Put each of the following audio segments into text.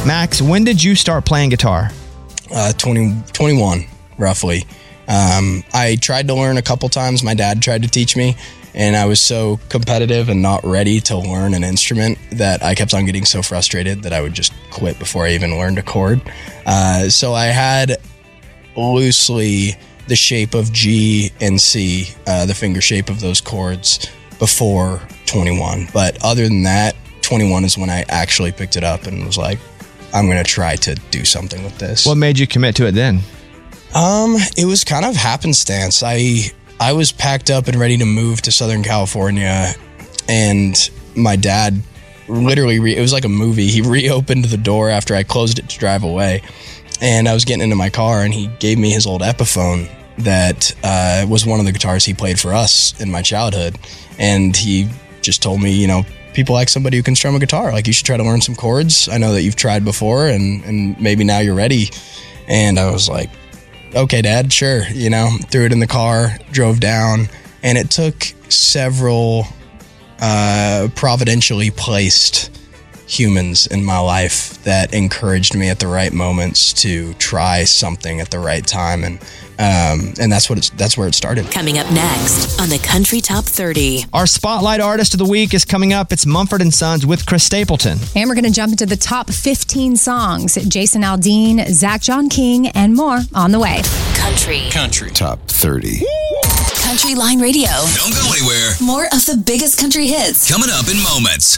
Max, when did you start playing guitar? 21, roughly. I tried to learn a couple times. My dad tried to teach me, and I was so competitive and not ready to learn an instrument that I kept on getting so frustrated that I would just quit before I even learned a chord. So I had loosely the shape of G and C, the finger shape of those chords, before 21. But other than that, 21 is when I actually picked it up and was like, I'm going to try to do something with this. What made you commit to it then? It was kind of happenstance. I was packed up and ready to move to Southern California, and my dad literally, it was like a movie. He reopened the door after I closed it to drive away, and I was getting into my car, and he gave me his old Epiphone that was one of the guitars he played for us in my childhood. And he just told me, people like somebody who can strum a guitar. Like, you should try to learn some chords. I know that you've tried before, and maybe now you're ready. And I was like, okay, Dad, sure. Threw it in the car, drove down, and it took several providentially placed humans in my life that encouraged me at the right moments to try something at the right time. And that's where it started. Coming up next on the Country Top 30. Our Spotlight Artist of the Week is coming up. It's Mumford & Sons with Chris Stapleton. And we're going to jump into the top 15 songs. Jason Aldean, Zach John King, and more on the way. Country Top 30. Country Line Radio. Don't go anywhere. More of the biggest country hits. Coming up in moments.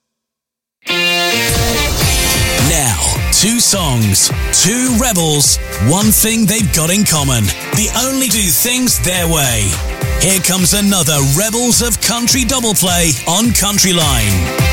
Now, 2 songs, 2 rebels, one thing they've got in common. They only do things their way. Here comes another Rebels of Country double play on Country Line.